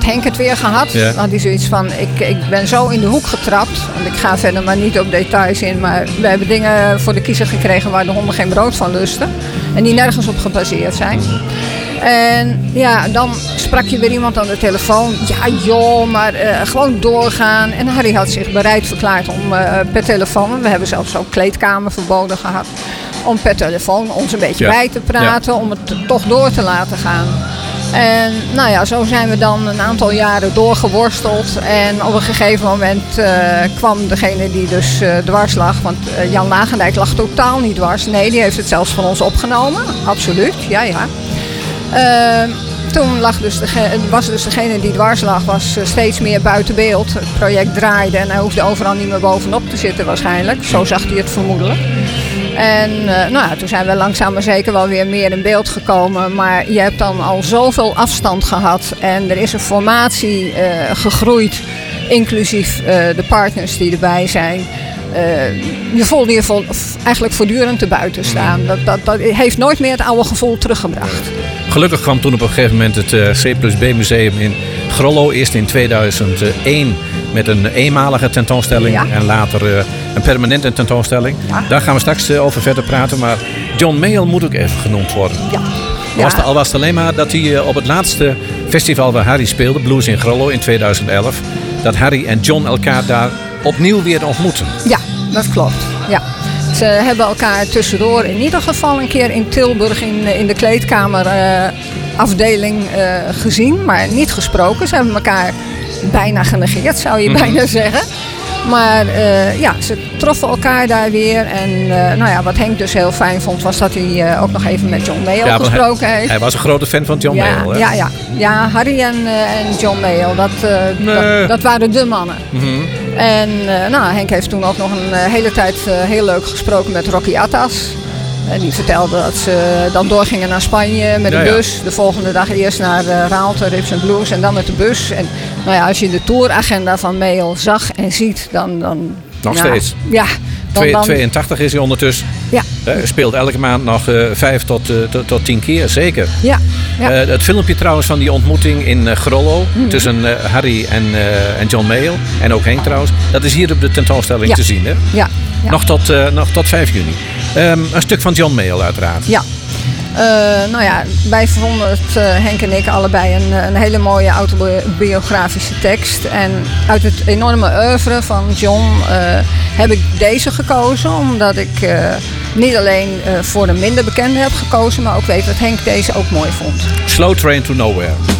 had Henk het weer gehad. Ja. Dan had hij zoiets van, ik ben zo in de hoek getrapt. Want ik ga verder maar niet op details in. Maar we hebben dingen voor de kiezer gekregen waar de honden geen brood van lusten. En die nergens op gebaseerd zijn. En ja, dan sprak je weer iemand aan de telefoon. Ja joh, maar gewoon doorgaan. En Harry had zich bereid verklaard om per telefoon... We hebben zelfs ook kleedkamerverboden gehad. Om per telefoon ons een beetje bij te praten. Om het toch door te laten gaan. En nou ja, zo zijn we dan een aantal jaren doorgeworsteld. En op een gegeven moment kwam degene die dus dwars lag. Want Jan Lagendijk lag totaal niet dwars. Nee, die heeft het zelfs van ons opgenomen. Absoluut, ja. Toen was dus degene die dwars lag, was steeds meer buiten beeld. Het project draaide en hij hoefde overal niet meer bovenop te zitten waarschijnlijk. Zo zag hij het vermoedelijk. En toen zijn we langzaam maar zeker wel weer meer in beeld gekomen. Maar je hebt dan al zoveel afstand gehad. En er is een formatie gegroeid, inclusief de partners die erbij zijn. Je voelde je eigenlijk voortdurend te buiten staan. Dat heeft nooit meer het oude gevoel teruggebracht. Gelukkig kwam toen op een gegeven moment het C+B Museum in Grollo. Eerst in 2001 met een eenmalige tentoonstelling. Ja. En later een permanente tentoonstelling. Ja. Daar gaan we straks over verder praten. Maar John Mayall moet ook even genoemd worden. Ja. Al was het alleen maar dat hij op het laatste festival waar Harry speelde, Blues in Grollo in 2011... dat Harry en John elkaar daar opnieuw weer ontmoeten. Ja, dat klopt. Ja. Ze hebben elkaar tussendoor in ieder geval een keer in Tilburg in de kleedkamerafdeling gezien, maar niet gesproken. Ze hebben elkaar bijna genegeerd, zou je bijna zeggen. Maar ze troffen elkaar daar weer. En wat Henk dus heel fijn vond, was dat hij ook nog even met John Mayall gesproken heeft. Hij was een grote fan van John Mayall, hè? Ja, Harry en John Mayall, dat waren de mannen. Mm-hmm. En Henk heeft toen ook nog een hele tijd heel leuk gesproken met Rocky Attas. En die vertelde dat ze dan doorgingen naar Spanje met de bus. De volgende dag eerst naar Raalte, Rips and Blues en dan met de bus. En als je de touragenda van Mayall zag en ziet, dan nog steeds? Ja. 82 is hij ondertussen. Ja. Speelt elke maand nog 5 tot 10 keer, zeker. Ja. Het filmpje trouwens van die ontmoeting in Grollo tussen Harry en John Mayall en ook Henk trouwens. Dat is hier op de tentoonstelling te zien, hè? Ja. Nog tot 5 juni. Een stuk van John Mayall uiteraard. Ja. Wij vonden het, Henk en ik, allebei een hele mooie autobiografische tekst. En uit het enorme oeuvre van John heb ik deze gekozen. Omdat ik niet alleen voor een minder bekende heb gekozen, maar ook weet dat Henk deze ook mooi vond. Slow Train to Nowhere.